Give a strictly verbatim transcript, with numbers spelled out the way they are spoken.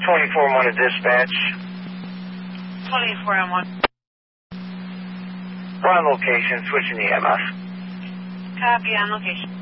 twenty-four one to dispatch. twenty-four on one. We're on location, switching the E M F. Copy, on location.